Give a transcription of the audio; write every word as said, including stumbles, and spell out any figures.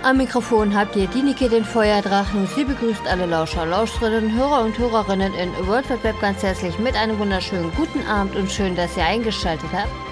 Am Mikrofon habt ihr die Nike, den Feuerdrachen. Sie begrüßt alle Lauscher, Lauscherinnen, Hörer und Hörerinnen in World Wide Web ganz herzlich mit einem wunderschönen guten Abend und schön, dass ihr eingeschaltet habt.